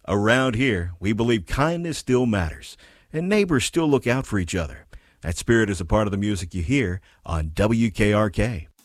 Around here, we believe kindness still matters, and neighbors still look out for each other. That spirit is a part of the music you hear on WKRK.